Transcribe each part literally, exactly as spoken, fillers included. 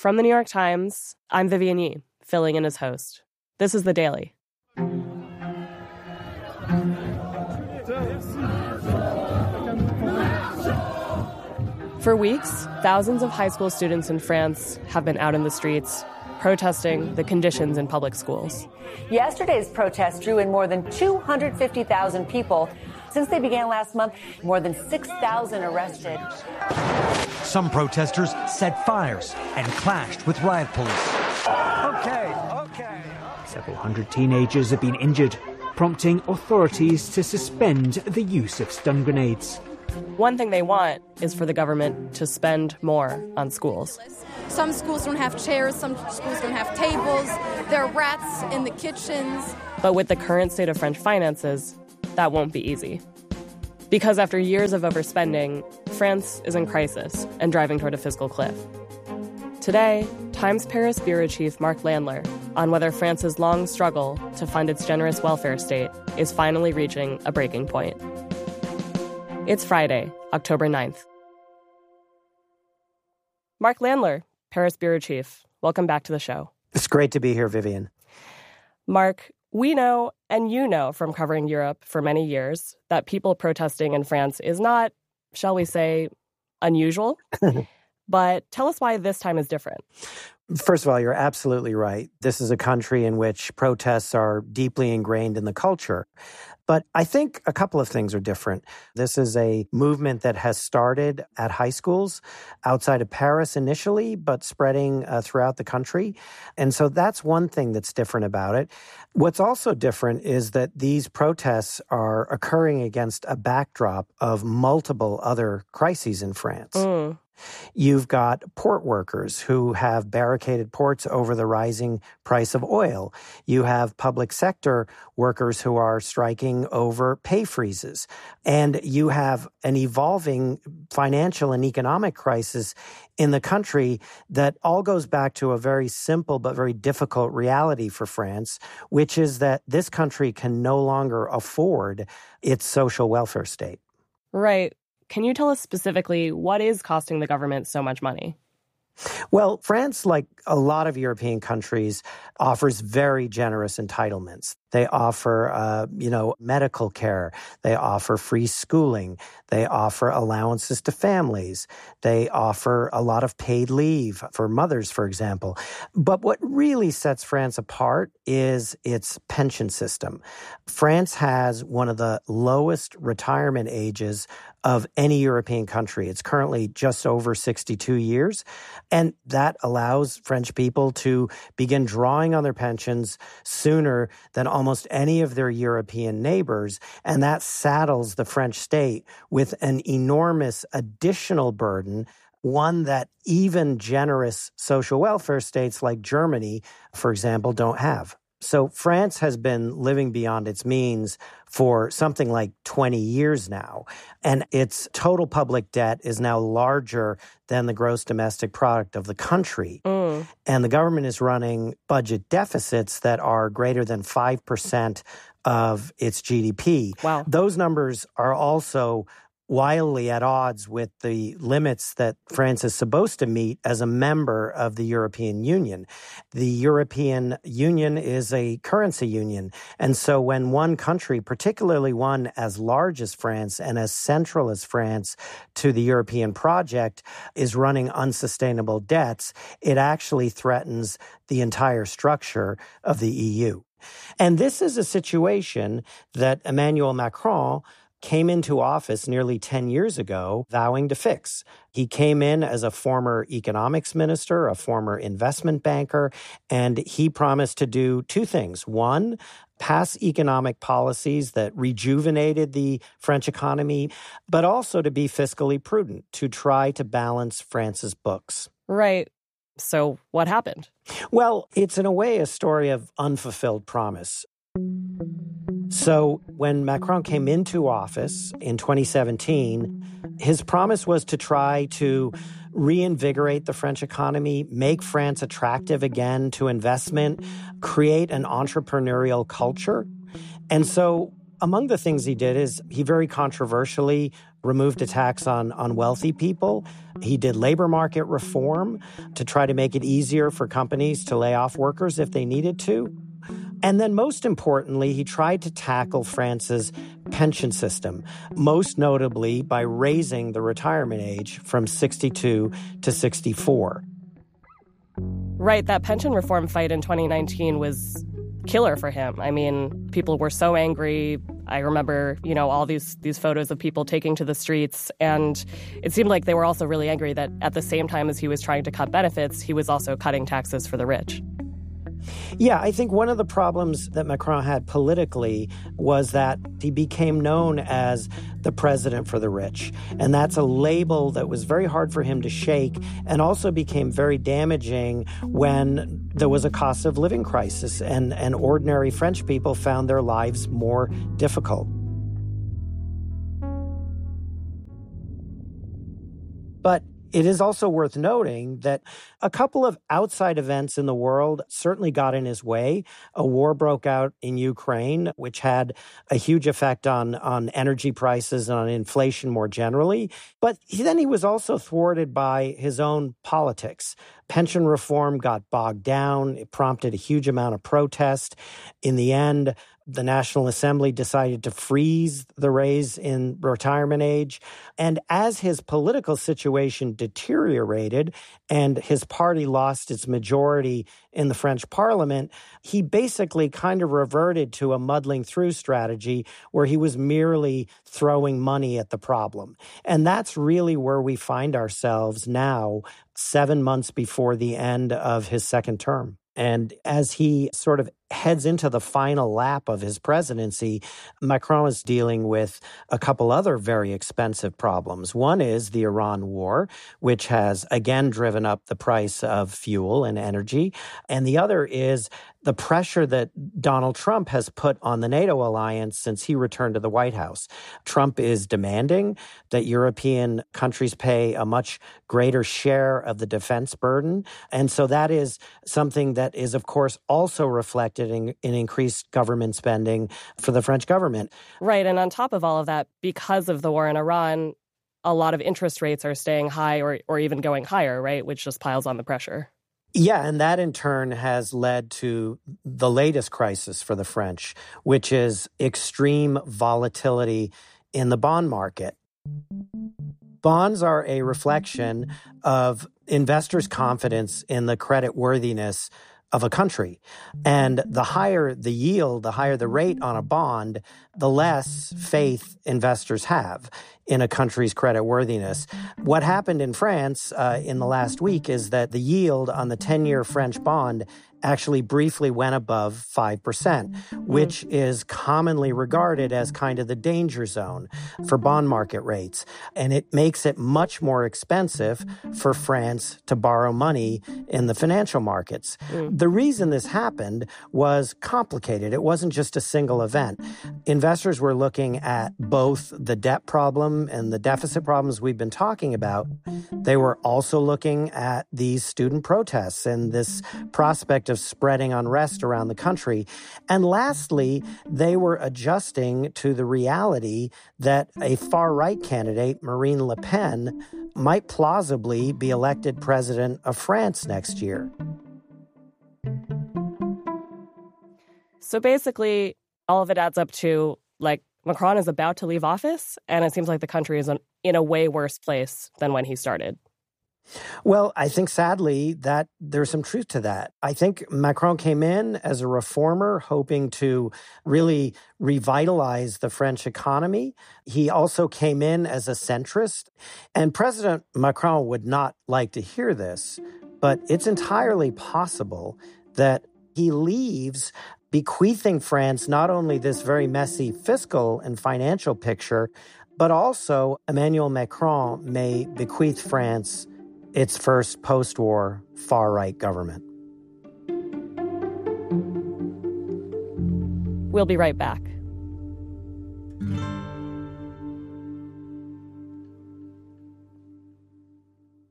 From the New York Times, I'm Vivian Yee, filling in as host. This is The Daily. For weeks, thousands of high school students in France have been out in the streets, protesting the conditions in public schools. Yesterday's protest drew in more than two hundred fifty thousand people. Since they began last month, more than six thousand arrested. Some protesters set fires and clashed with riot police. Okay, okay. Several hundred teenagers have been injured, prompting authorities to suspend the use of stun grenades. One thing they want is for the government to spend more on schools. Some schools don't have chairs, some schools don't have tables, there are rats in the kitchens. But with the current state of French finances, that won't be easy. Because after years of overspending, France is in crisis and driving toward a fiscal cliff. Today, Times Paris bureau chief Mark Landler on whether France's long struggle to fund its generous welfare state is finally reaching a breaking point. It's Friday, October ninth. Mark Landler, Paris bureau chief, welcome back to the show. It's great to be here, Vivian. Mark, we know, and you know from covering Europe for many years, that people protesting in France is not, shall we say, unusual. But tell us why this time is different. First of all, you're absolutely right. This is a country in which protests are deeply ingrained in the culture. But I think a couple of things are different. This is a movement that has started at high schools outside of Paris initially, but spreading uh, throughout the country. And so that's one thing that's different about it. What's also different is that these protests are occurring against a backdrop of multiple other crises in France. Mm. You've got port workers who have barricaded ports over the rising price of oil. You have public sector workers who are striking over pay freezes. And you have an evolving financial and economic crisis in the country that all goes back to a very simple but very difficult reality for France, which is that this country can no longer afford its social welfare state. Right. Can you tell us specifically what is costing the government so much money? Well, France, like a lot of European countries, offers very generous entitlements. They offer, uh, you know, medical care. They offer free schooling. They offer allowances to families. They offer a lot of paid leave for mothers, for example. But what really sets France apart is its pension system. France has one of the lowest retirement ages of any European country. It's currently just over sixty-two years. And that allows French people to begin drawing on their pensions sooner than almost any of their European neighbors. And that saddles the French state with an enormous additional burden, one that even generous social welfare states like Germany, for example, don't have. So France has been living beyond its means for something like twenty years now, and its total public debt is now larger than the gross domestic product of the country. Mm. And the government is running budget deficits that are greater than five percent of its G D P. Wow. Those numbers are also wildly at odds with the limits that France is supposed to meet as a member of the European Union. The European Union is a currency union. And so when one country, particularly one as large as France and as central as France to the European project, is running unsustainable debts, it actually threatens the entire structure of the E U. And this is a situation that Emmanuel Macron came into office nearly ten years ago, vowing to fix. He came in as a former economics minister, a former investment banker, and he promised to do two things. One, pass economic policies that rejuvenated the French economy, but also to be fiscally prudent, to try to balance France's books. Right. So what happened? Well, it's in a way a story of unfulfilled promise. So when Macron came into office in twenty seventeen, his promise was to try to reinvigorate the French economy, make France attractive again to investment, create an entrepreneurial culture. And so among the things he did is he very controversially removed a tax on, on wealthy people. He did labor market reform to try to make it easier for companies to lay off workers if they needed to. And then most importantly, he tried to tackle France's pension system, most notably by raising the retirement age from sixty-two to sixty-four. Right, that pension reform fight in twenty nineteen was killer for him. I mean, people were so angry. I remember, you know, all these these photos of people taking to the streets, and it seemed like they were also really angry that at the same time as he was trying to cut benefits, he was also cutting taxes for the rich. Yeah, I think one of the problems that Macron had politically was that he became known as the president for the rich. And that's a label that was very hard for him to shake and also became very damaging when there was a cost of living crisis and, and ordinary French people found their lives more difficult. But it is also worth noting that a couple of outside events in the world certainly got in his way. A war broke out in Ukraine, which had a huge effect on, on energy prices and on inflation more generally. But he, then he was also thwarted by his own politics. Pension reform got bogged down. It prompted a huge amount of protest. In the end, the National Assembly decided to freeze the raise in retirement age. And as his political situation deteriorated and his party lost its majority in the French parliament, he basically kind of reverted to a muddling through strategy where he was merely throwing money at the problem. And that's really where we find ourselves now, seven months before the end of his second term. And as he sort of heads into the final lap of his presidency, Macron is dealing with a couple other very expensive problems. One is the Iran war, which has again driven up the price of fuel and energy. And the other is the pressure that Donald Trump has put on the NATO alliance since he returned to the White House. Trump is demanding that European countries pay a much greater share of the defense burden. And so that is something that is, of course, also reflected in, in increased government spending for the French government. Right. And on top of all of that, because of the war in Iran, a lot of interest rates are staying high or, or even going higher, right, which just piles on the pressure. Yeah, and that in turn has led to the latest crisis for the French, which is extreme volatility in the bond market. Bonds are a reflection of investors' confidence in the creditworthiness of a country. And the higher the yield, the higher the rate on a bond, the less faith investors have in a country's creditworthiness. What happened in France uh, in the last week is that the yield on the ten-year French bond actually briefly went above five percent, which is commonly regarded as kind of the danger zone for bond market rates. And it makes it much more expensive for France to borrow money in the financial markets. Mm. The reason this happened was complicated. It wasn't just a single event. Investors were looking at both the debt problem and the deficit problems we've been talking about. They were also looking at these student protests and this prospect of spreading unrest around the country. And lastly, they were adjusting to the reality that a far-right candidate, Marine Le Pen, might plausibly be elected president of France next year. So basically, all of it adds up to, like, Macron is about to leave office, and it seems like the country is in a way worse place than when he started. Well, I think sadly that there's some truth to that. I think Macron came in as a reformer, hoping to really revitalize the French economy. He also came in as a centrist. And President Macron would not like to hear this, but it's entirely possible that he leaves bequeathing France not only this very messy fiscal and financial picture, but also Emmanuel Macron may bequeath France its first post-war far-right government. We'll be right back.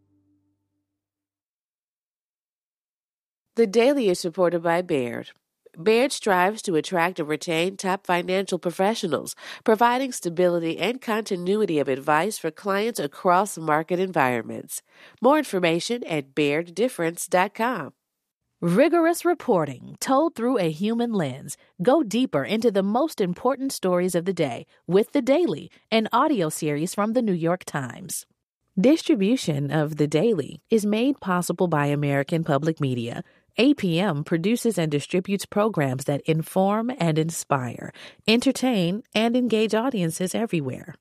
The Daily is supported by Baird. Baird strives to attract and retain top financial professionals, providing stability and continuity of advice for clients across market environments. More information at baird difference dot com. Rigorous reporting told through a human lens. Go deeper into the most important stories of the day with The Daily, an audio series from The New York Times. Distribution of The Daily is made possible by American Public Media. A P M produces and distributes programs that inform and inspire, entertain, and engage audiences everywhere.